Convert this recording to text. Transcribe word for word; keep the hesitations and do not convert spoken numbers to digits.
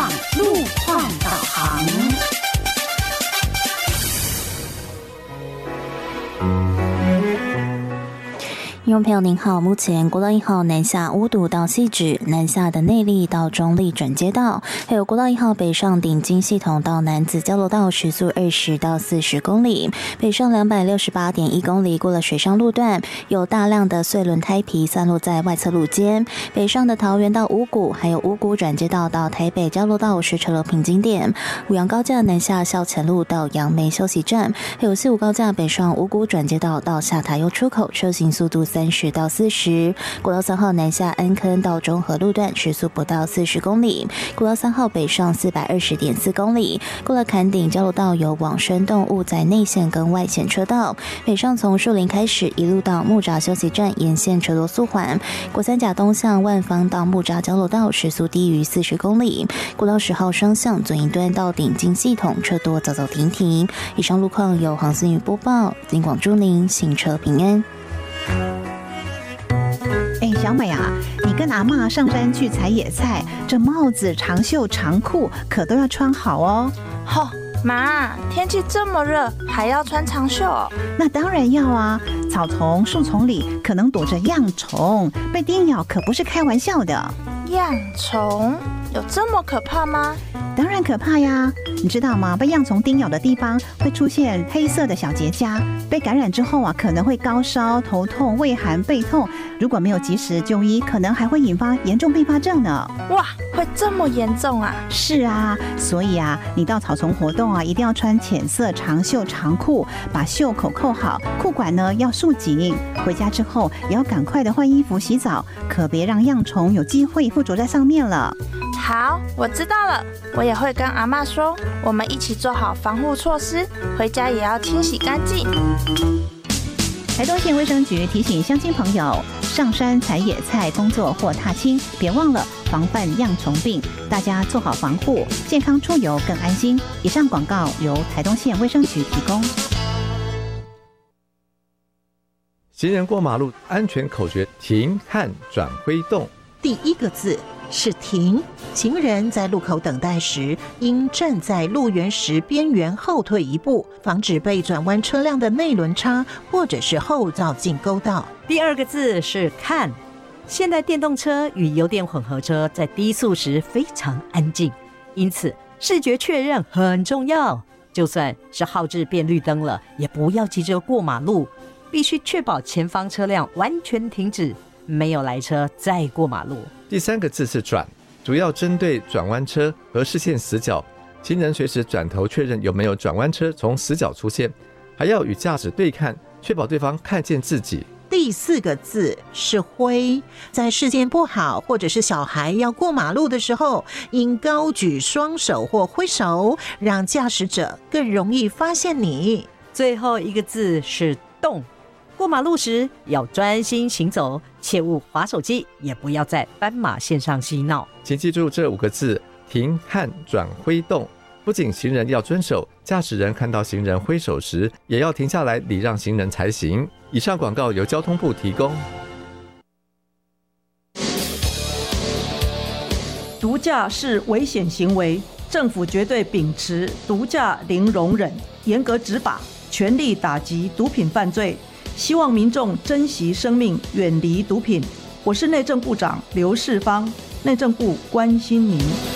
况路况导航。 听众朋友您好，目前国道一号南下乌堵到汐止，南下的内壢到中壢转接道，还有国道一号北上顶金系统到南子交流道时速二十到四十公里，北上两百六十八点一公里，过了水上路段，有大量的碎轮胎皮散落在外侧路肩。北上的桃园到五股，还有五股转接道到台北交流道是车流瓶颈点。五杨高架南下校前路到杨梅休息站，还有西武高架北上五股转接道到下塔悠出口，车行速度三十到四十。国道三号南下安坑到中和路段时速不到四十公里。国道三号北上四百二十点四公里，过了坎顶交流道有往生动物在内线跟外线车道。北上从树林开始一路到木栅休息站沿线车多速缓。国三甲东向万方到木栅交流道时速低于四十公里。国道十号双向左营端到顶金系统车多走走停停。以上路况由黄思雨播报，金广祝您行车平安。 哎，小美啊，你跟阿嬷上山去采野菜，这帽子、长袖、长裤可都要穿好哦。 吼，妈，天气这么热，还要穿长袖哦？ 那当然要啊！草丛、树丛里可能躲着恙虫，被叮咬可不是开玩笑的。 恙虫有这么可怕吗？ 当然可怕呀！你知道吗？被恙虫叮咬的地方会出现黑色的小结痂，被感染之后啊，可能会高烧、头痛、畏寒、背痛。如果没有及时就医，可能还会引发严重并发症呢。 哇，会这么严重啊？ 是啊，所以啊，你到草丛活动啊，一定要穿浅色长袖长裤，把袖口扣好，裤管呢要束紧。回家之后也要赶快的换衣服、洗澡，可别让恙虫有机会附着在上面了。 好，我知道了，我也会跟阿嬷说，我们一起做好防护措施，回家也要清洗干净。 台东县卫生局提醒乡亲朋友，上山采野菜工作或踏青，别忘了防范恙虫病，大家做好防护，健康出游更安心。以上广告由台东县卫生局提供。 行人过马路安全口诀：停、看、转、挥动。 第一个字是停，行人在路口等待时，应站在路缘石边缘后退一步，防止被转弯车辆的内轮差或者是后照镜勾到。 第二个字是看，现代电动车与油电混合车在低速时非常安静，因此视觉确认很重要。就算是号志变绿灯了，也不要急着过马路，必须确保前方车辆完全停止，没有来车再过马路。 第三个字是转，主要针对转弯车和视线死角，行人随时转头确认有没有转弯车从死角出现，还要与驾驶对看，确保对方看见自己。 第四个字是挥，在视线不好或者是小孩要过马路的时候，应高举双手或挥手，让驾驶者更容易发现你。 最后一个字是动，过马路时要专心行走，切勿滑手机，也不要在斑马线上嬉闹。 请记住这五个字：停、看、转、挥动。不仅行人要遵守，驾驶人看到行人挥手时，也要停下来礼让行人才行。以上广告由交通部提供。 毒驾是危险行为，政府绝对秉持毒驾零容忍，严格执法，全力打击毒品犯罪。希望民众珍惜生命，远离毒品。我是内政部长刘世芳，内政部关心您。